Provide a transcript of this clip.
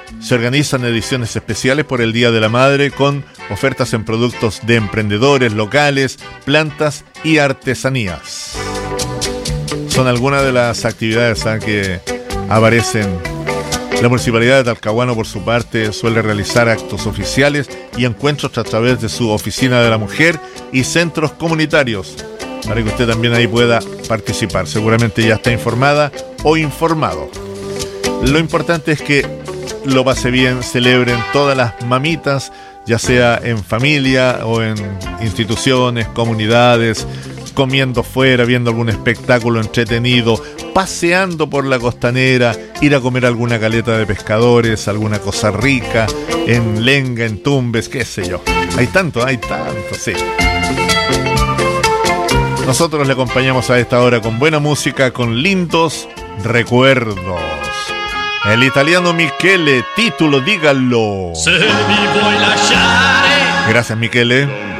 se organizan ediciones especiales por el Día de la Madre con ofertas en productos de emprendedores locales, plantas y artesanías. Son algunas de las actividades que aparecen. La Municipalidad de Talcahuano, por su parte, suele realizar actos oficiales y encuentros a través de su Oficina de la Mujer y centros comunitarios, para que usted también ahí pueda participar. Seguramente ya está informada o informado. Lo importante es que lo pase bien, celebren todas las mamitas, ya sea en familia o en instituciones, comunidades, comiendo fuera, viendo algún espectáculo entretenido, paseando por la costanera, ir a comer alguna caleta de pescadores, alguna cosa rica, en Lenga, en Tumbes, qué sé yo. Hay tanto, sí. Nosotros le acompañamos a esta hora con buena música, con lindos recuerdos. El italiano Michele, título, dígalo. Se mi vuoi lasciare. Gracias, Michele.